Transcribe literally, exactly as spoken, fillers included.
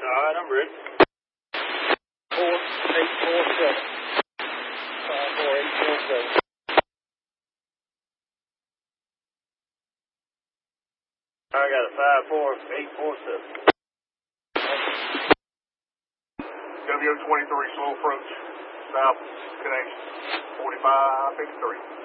right, I'm ready. Four eight four seven. Five four eight four seven. I got a five four eight four seven. W O twenty-three, slow approach, south connection, forty-five fifty-three.